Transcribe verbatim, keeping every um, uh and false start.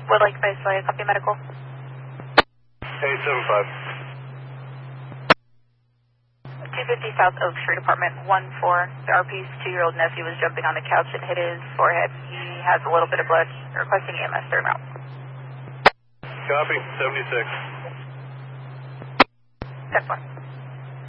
Would like to say copy medical. eight seven five. two fifty South Oak Street, apartment one four. The R P's two-year-old nephew was jumping on the couch and hit his forehead. He has a little bit of blood. Requesting E M S, third round. Copy, seventy-six. ten four.